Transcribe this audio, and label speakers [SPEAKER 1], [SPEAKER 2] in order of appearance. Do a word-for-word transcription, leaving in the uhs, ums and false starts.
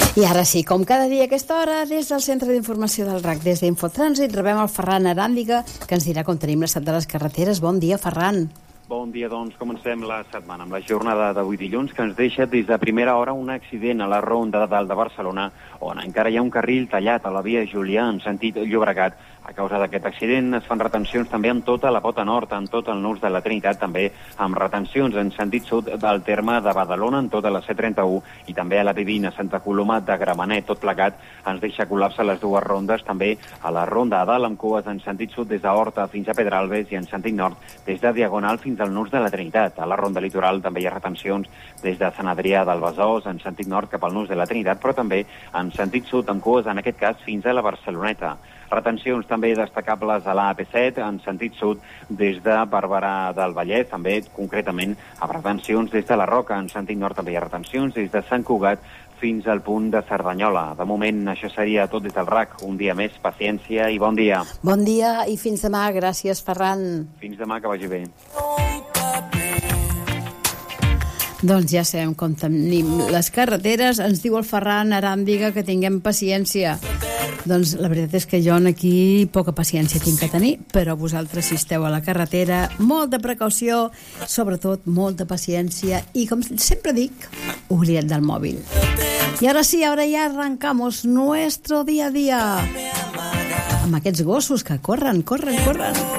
[SPEAKER 1] I ara sí, com cada dia a aquesta hora, des del Centre d'Informació del R A C, des d'Infotrànsit, rebem el Ferran Aràndiga, que ens dirà com tenim l'estat de les carreteres. Bon dia, Ferran.
[SPEAKER 2] Bon dia, doncs comencem la setmana amb la jornada d'avui dilluns, que ens deixa des de primera hora un accident a la Ronda de Dalt de Barcelona, on encara hi ha un carril tallat a la via Julià en sentit Llobregat. A causa d'aquest accident es fan retencions també en tota la pota nord, en tot el nus de la Trinitat, també amb retencions en sentit sud del terme de Badalona, en tota la C trenta-u, i també a la B vint a Santa Coloma de Gramenet. Tot plegat ens deixa col·lapse les dues rondes, també a la Ronda a dalt amb cues en sentit sud des d'Horta fins a Pedralbes i en sentit nord des de Diagonal fins al nus de la Trinitat. A la Ronda Litoral també hi ha retencions des de Sant Adrià del Besòs en sentit nord cap al nus de la Trinitat, però també en sentit sud amb cues, en aquest cas, fins a la Barceloneta. Retencions també destacables a la A P set en sentit sud des de Barberà del Vallès, també concretament a retencions des de la Roca. En sentit nord també hi ha retencions des de Sant Cugat fins al punt de Cerdanyola. De moment això seria tot des del R A C. Un dia més, paciència i bon dia.
[SPEAKER 1] Bon dia i fins demà. Gràcies, Ferran.
[SPEAKER 2] Fins demà, que vagi bé.
[SPEAKER 1] Doncs ja sabem com tenim les carreteres. Ens diu el Ferran Aràndiga que tinguem paciència. Doncs la veritat és que jo aquí poca paciència tinc que tenir, però vosaltres, si esteu a la carretera, molta precaució, sobretot molta paciència i, com sempre dic, oblida't del mòbil. I ara sí, ahora ya arrancamos nuestro día a día amb aquests gossos que corren, corren, corren.